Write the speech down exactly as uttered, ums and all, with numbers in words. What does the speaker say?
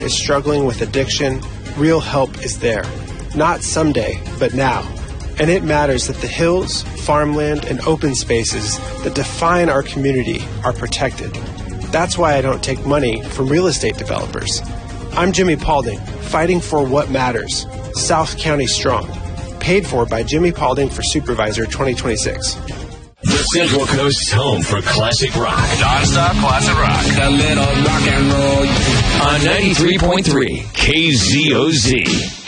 is struggling with addiction, real help is there. Not someday, but now. And it matters that the hills, farmland, and open spaces that define our community are protected. That's why I don't take money from real estate developers. I'm Jimmy Paulding, fighting for what matters. South County Strong. Paid for by Jimmy Paulding for Supervisor twenty twenty-six. The Central Coast's home for classic rock. Non-stop classic rock. A little rock and roll. On ninety-three point three K Z O Z.